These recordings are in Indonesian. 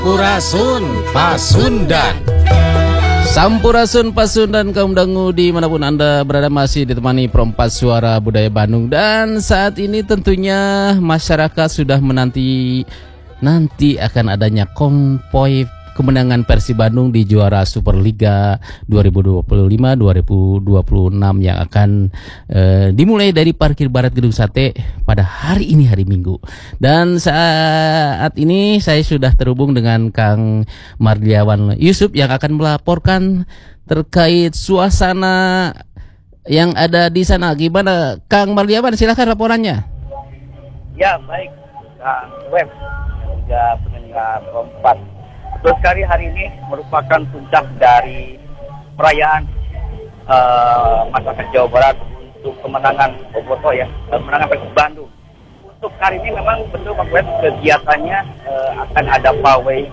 Sampurasun Pasundan. Sampurasun Pasundan kaum dangu dimanapun Anda berada, masih ditemani Perempat Suara Budaya Bandung. Dan saat ini tentunya masyarakat sudah menanti akan adanya konvoy kemenangan Persib Bandung di juara Superliga 2025-2026 yang akan dimulai dari Parkir Barat Gedung Sate pada hari ini, hari Minggu. Dan saat ini saya sudah terhubung dengan Kang Mardiawan Yusuf yang akan melaporkan terkait suasana yang ada di sana. Gimana Kang Mardiawan, silakan laporannya. Ya, baik Kang Web juga pendengar Perempat. Betul sekali, hari ini merupakan puncak dari perayaan masyarakat Jawa Barat untuk kemenangan Boboto ya, kemenangan Persib Bandung. Untuk hari ini memang betul Pak Web, kegiatannya akan ada pawai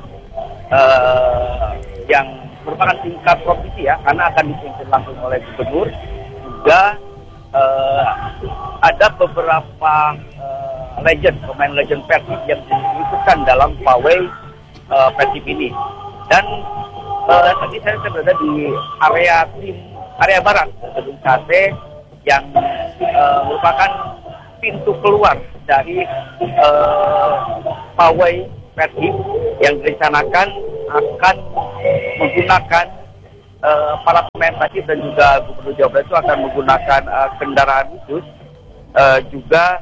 yang merupakan tingkat provinsi ya, karena akan dipimpin langsung oleh gubernur. Juga ada beberapa pemain legend Persib yang diikutkan dalam pawai Persib ini. Dan tadi saya berada di area barat Gedung Sate yang merupakan pintu keluar dari pawai Persib yang direncanakan akan menggunakan para pemain Persib dan juga Gubernur Jawa Barat itu akan menggunakan kendaraan khusus, juga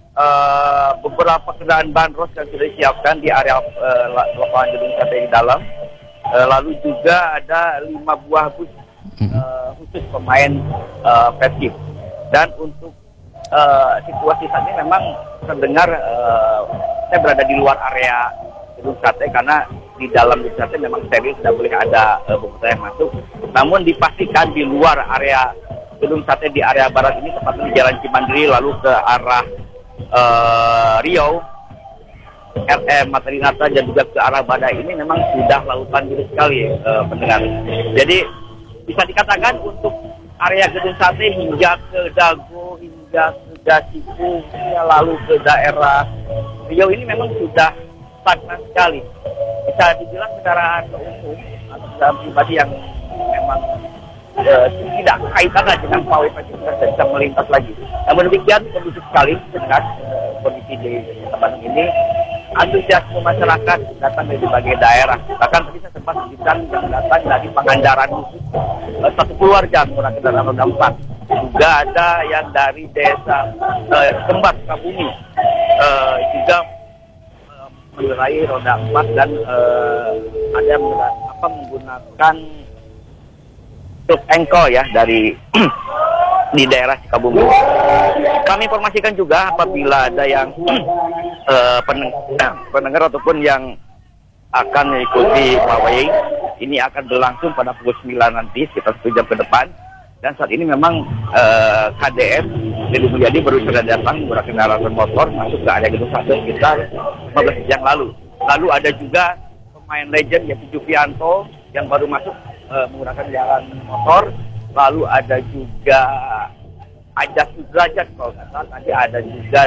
beberapa kendaraan bandros yang sudah disiapkan di area lapangan Gedung Sate di dalam. Lalu juga ada 5 buah bus khusus pemain Persib. Dan untuk situasi saat ini memang terdengar saya berada di luar area Gedung Sate, karena di dalam Gedung Sate memang steril, tidak boleh ada bobotoh yang masuk. Namun dipastikan di luar area Gedung Sate, di area barat ini, tepatnya di Jalan Cimandiri lalu ke arah Riau, RM Materinata dan juga ke arah Badai, ini memang sudah lautan biru sekali pendengar. Jadi bisa dikatakan untuk area Gedung Sate hingga ke Dago, hingga ke Gasipu, lalu ke daerah Riau ini memang sudah stagnan sekali. Bisa dibilang kendaraan umum atau kendaraan pribadi yang memang tidak kaitannya dengan pawai Persib tidak bisa melintas lagi. Namun demikian, kondusif sekali dengan kondisi di Bandung ini. Antusiasme masyarakat datang dari berbagai daerah. Bahkan tadi saya sempat bincang yang datang dari Pangandaran khusus, satu keluarga menggunakan kendaraan roda 4. Juga ada yang dari desa Kembar, Sukabumi, juga mengendarai roda 4 dan ada yang menggunakan truk engkol ya dari di daerah Sukabumi. Kami informasikan juga apabila ada yang pendengar ataupun yang akan mengikuti pawai ini akan berlangsung pada pukul 9 nanti, sekitar 1 jam ke depan. Dan saat ini memang KDM Deddy Mulyadi baru saja datang menggunakan kendaraan motor masuk ke area Gedung Sate sekitar 15 jam lalu. Lalu ada juga pemain legend yaitu Juvianto yang baru masuk menggunakan jalan motor. Lalu ada juga Ajas Sudrajat kalau nggak salah. Tadi ada juga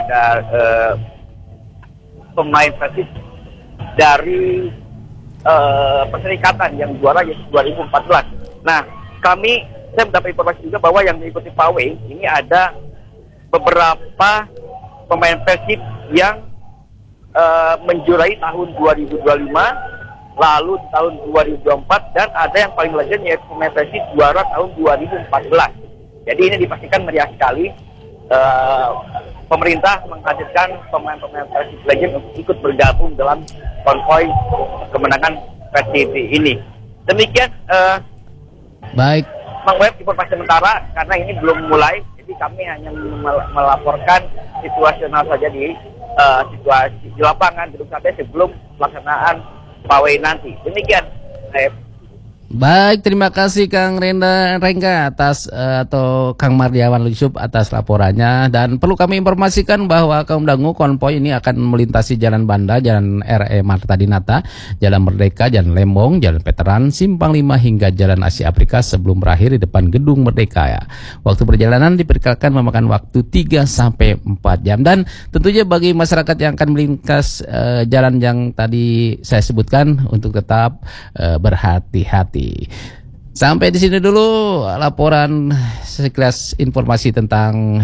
pemain Persib dari perserikatan yang juara yaitu 2014. Nah, saya mendapat informasi juga bahwa yang mengikuti pawai ini ada beberapa pemain Persib yang menjuarai tahun 2025, lalu tahun 2024, dan ada yang paling legend yaitu pemain Persib juara tahun 2014. Jadi ini dipastikan meriah sekali. Pemerintah menghadirkan pemain-pemain Persib legend untuk ikut bergabung dalam konvoy kemenangan Persib ini. Demikian baik Bang Web, informasi sementara karena ini belum mulai, jadi kami hanya melaporkan situasional saja di situasi di lapangan Gedung Sate sebelum pelaksanaan pawai nanti. Demikian, Baik, terima kasih Kang Rengga atas atau Kang Mardiawan Yusuf atas laporannya. Dan perlu kami informasikan bahwa kaum dangu konvoy ini akan melintasi Jalan Banda, Jalan R.E. Marta Dinata, Jalan Merdeka, Jalan Lembong, Jalan Veteran, Simpang 5 hingga Jalan Asia Afrika sebelum berakhir di depan Gedung Merdeka ya. Waktu perjalanan diperkirakan memakan waktu 3 sampai 4 jam. Dan tentunya bagi masyarakat yang akan melintas jalan yang tadi saya sebutkan untuk tetap berhati-hati. Sampai di sini dulu laporan sekilas informasi tentang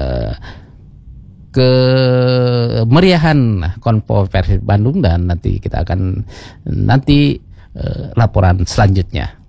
kemeriahan konvoy Persib Bandung, dan nanti kita akan laporan selanjutnya.